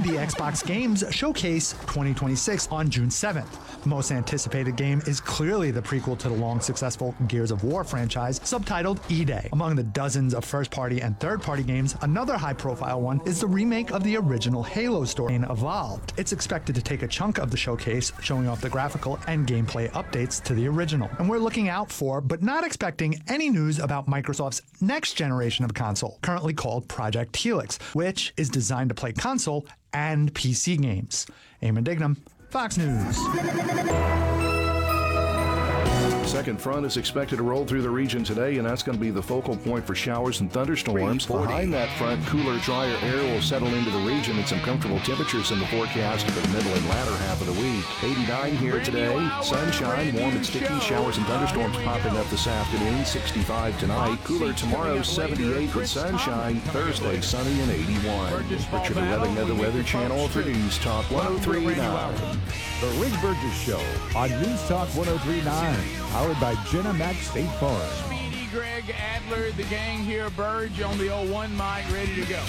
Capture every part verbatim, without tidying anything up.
the Xbox Games Showcase twenty twenty-six on June seventh. The most anticipated game is clearly the prequel to the long successful Gears of War franchise, subtitled E-Day. Among the dozens of first-party and third-party games, another high-profile one is the remake of the original Halo story in Evolved. It's expected to take a chunk of the showcase, showing off the graphical and gameplay updates to the original. And we're looking out for, but not expecting, any news about Microsoft's next generation of console, currently called Project Helix, which is designed to play console and P C games. Eamon Dignam, Fox News. Second front is expected to roll through the region today, and that's going to be the focal point for showers and thunderstorms. Behind that front, cooler, drier air will settle into the region, and some comfortable temperatures in the forecast for the middle and latter half of the week. eighty-nine here today, sunshine, warm and sticky, showers and thunderstorms popping up this afternoon, sixty-five tonight. Cooler tomorrow, seventy-eight with sunshine. Thursday, sunny and eighty-one. Richard Redding of the Weather Channel for News Talk one oh three point nine. The Rick Burgess Show on News Talk one oh three point nine, powered by Jenna Mac State Farm. Speedy, Greg Adler, the gang here, Burge on the old one mic, ready to go.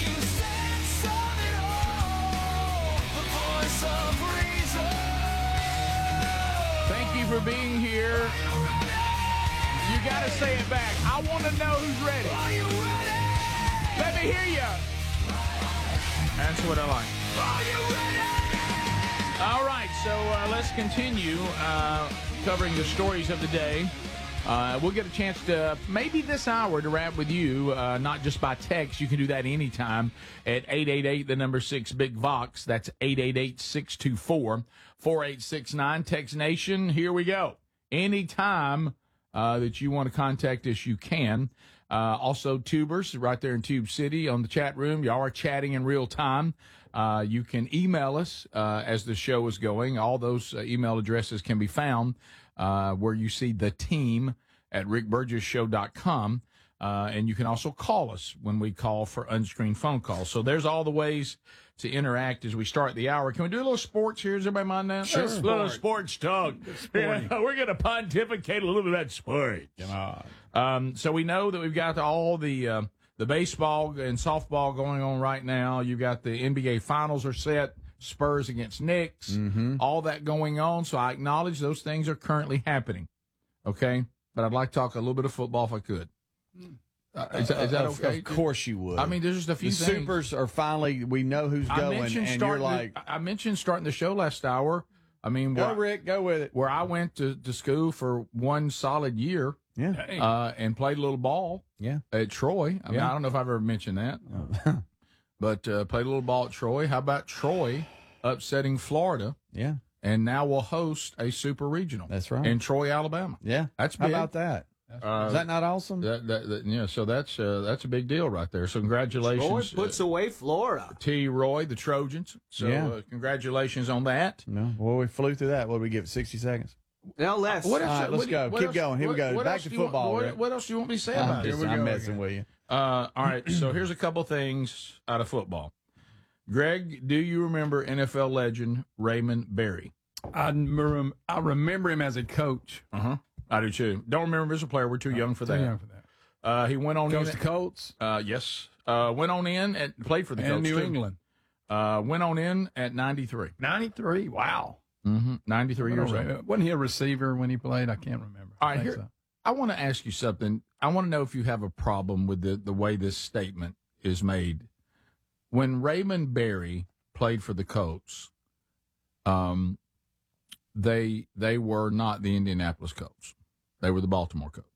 Thank you for being here. You got to say it back. I want to know who's ready. Let me hear you. That's what I like. All right, so uh, let's continue uh, covering the stories of the day. Uh, we'll get a chance to, maybe this hour, to wrap with you, uh, not just by text. You can do that anytime at eight eight eight, the number six, Big Vox. That's eight eight eight, six two four, four eight six nine. Text Nation, here we go. Anytime uh, that you want to contact us, you can. Uh, also, Tubers, right there in Tube City on the chat room. Y'all are chatting in real time. Uh, you can email us uh, as the show is going. All those uh, email addresses can be found uh, where you see the team at rick burgess show dot com. Uh, and you can also call us when we call for unscreened phone calls. So there's all the ways to interact as we start the hour. Can we do a little sports here? Does everybody mind that? Sure. A little sports talk. Yeah, we're going to pontificate a little bit about sports. Come on. Um, so we know that we've got all the uh, the baseball and softball going on right now. You've got the N B A Finals are set, Spurs against Knicks, mm-hmm. all that going on. So I acknowledge those things are currently happening, okay? But I'd like to talk a little bit of football if I could. Uh, is, that, is that okay? Of course you would. I mean, there's just a few the things. Supers are finally, we know who's I going, and you're like... The, I mentioned starting the show last hour. I mean, go, where, Rick, go with it. Where I went to, to school for one solid year. Yeah. Uh, and played a little ball. Yeah. At Troy. I mean, yeah. I don't know if I've ever mentioned that. Oh. But uh, played a little ball at Troy. How about Troy upsetting Florida? Yeah. And now we'll host a super regional. That's right. In Troy, Alabama. Yeah. That's big. How about that? Uh, Is that not awesome? That, that, that, yeah, so that's uh, that's a big deal right there. So congratulations. Troy puts uh, away Florida. T. Roy, the Trojans. So yeah. uh, congratulations on that. No. Well, we flew through that. What did we give it, sixty seconds? No less. What else, All right, let's what, go. What Keep else, going. Here what, we go. What Back to football. Want, Rick. what, what else do you want me to say I'm about it? just, Here we I'm go messing again. with you. Uh, all right, so here's a couple things out of football. Greg, do you remember N F L legend Raymond Berry? I, rem- I remember him as a coach. Uh-huh. I do, too. Don't remember him as a player. We're too young for Too that. young for that. Uh, he went on Coached in. the Colts. Uh, yes. Uh, went on in and played for the and Colts, New too. England. Uh, went on in at ninety-three. ninety-three. Wow. Mm-hmm. ninety-three years Right. old. Wasn't he a receiver when he played? I can't remember. All right, I, here, so. I want to ask you something. I want to know if you have a problem with the, the way this statement is made. When Raymond Berry played for the Colts, um, they they were not the Indianapolis Colts. They were the Baltimore Colts.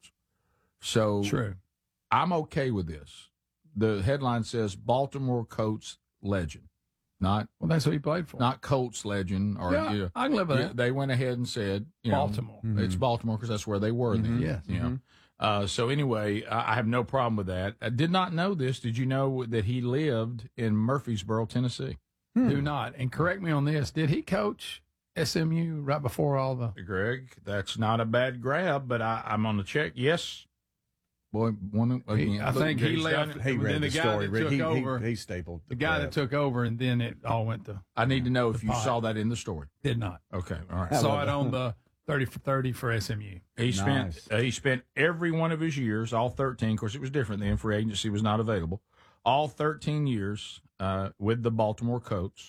So True. I'm okay with this. The headline says Baltimore Colts legend, not Well, that's who he played for. not Colts legend. Or yeah, you know, I can live with yeah, that. they went ahead and said, you know, Baltimore. Mm-hmm. it's Baltimore because that's where they were then. Yes. You know? Uh, so anyway, I I have no problem with that. I did not know this. Did you know that he lived in Murfreesboro, Tennessee? Hmm. Do not. And correct me on this. Did he coach S M U right before all the... Greg, that's not a bad grab, but I, I'm on the check. Yes. Boy, one again. He, I think he He's done left. it. He and read then the, the guy story. that Rick. took He, over, he, he stapled the guy that took over, and then it all went to... I need to know if the you pot. saw that in the story. Did not. Okay, all right. Saw it on the thirty for thirty for S M U. He spent Nice. uh, he spent every one of his years, all thirteen. Of course, it was different then. Free agency was not available. All thirteen years uh, with the Baltimore Colts.